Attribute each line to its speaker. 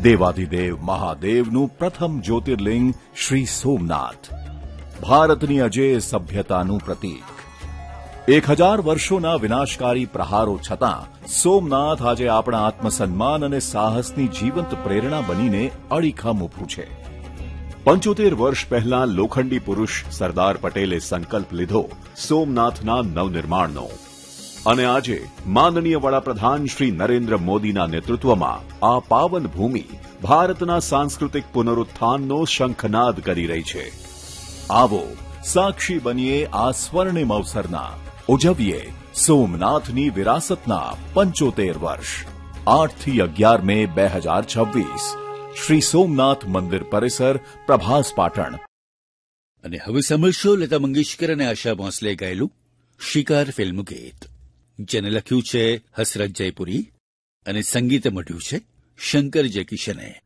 Speaker 1: દેવાધિદેવ મહાદેવનું પ્રથમ જ્યોતિર્લિંગ શ્રી સોમનાથ, ભારતની અજેય સભ્યતાનું પ્રતીક. 1000 વર્ષોના વિનાશકારી પ્રહારો છતાં સોમનાથ આજે આપણા આત્મસન્માન અને સાહસની જીવંત પ્રેરણા બનીને અડીખમ ઊભું છે. 75 વર્ષ પહેલા લોખંડી પુરુષ સરદાર પટેલે સંકલ્પ લીધો સોમનાથના નવનિર્માણનો, અને આજે માનનીય વડાપ્રધાન શ્રી નરેન્દ્ર મોદીના નેતૃત્વમાં આ પાવન ભૂમિ ભારતના સાંસ્કૃતિક પુનરુત્થાનનો શંખનાદ કરી રહી છે. આવો સાક્ષી બનીએ આ સ્વર્ણિમ અવસરના, ઉજવીએ સોમનાથની વિરાસતના 75 વર્ષ. 8 થી 11 મે 2026, શ્રી સોમનાથ મંદિર પરિસર, પ્રભાસ, પાટણ.
Speaker 2: અને હવે સમજશો લતા મંગેશકર અને આશા ભોંસલે ગાયેલું શિકાર ફિલ્મનું ગીત, જેને લખ્યું છે હસરત જયપુરી અને સંગીત મઢ્યું છે શંકર જયકિશને.